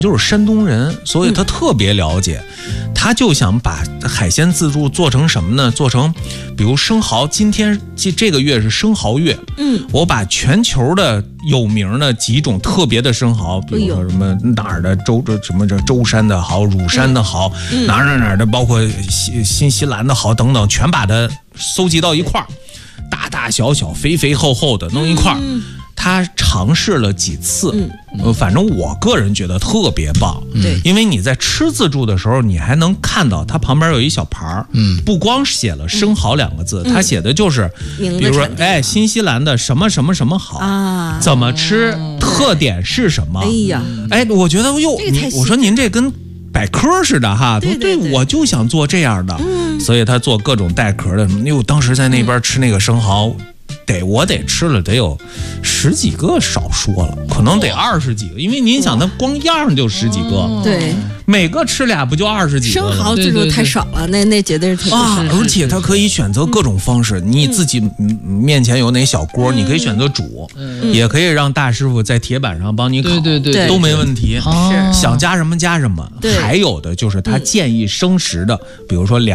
就是山东人，所以他特别了解。他就想把海鲜自助做成什么呢？做成，比如生蚝，今天这个月是生蚝月，我把全球的有名的几种特别的生蚝，比如说什么哪儿的舟山的蚝、乳山的蚝，哪儿的，包括新西兰的蚝等等，全把它搜集到一块儿，大大小小、肥肥厚厚的弄一块儿。他尝试了几次，反正我个人觉得特别棒。 对， 因为你在吃自助的时候，你还能看到它旁边有一小牌儿，不光写了生蚝2个字，它写的就是，比如说，新西兰的什么什么什么好啊，怎么吃，特点是什么？我觉得我说您这跟百科似的哈，对，我就想做这样的，所以他做各种带壳的什么。因为我当时在那边吃那个生蚝。我得吃了得有10几个，少说了，可能得20几个，因为您想，它光样就10几个， 对， 每个吃俩不就20几个？ 生蚝自助太少了，那绝对是特别少。 而且它可以选择各种方式，你自己面前有哪小锅，你可以选择煮，也可以让大师傅在铁板上帮你烤， 对， 都没问题。 是想加什么加什么。还有的就是他建议生食的，比如说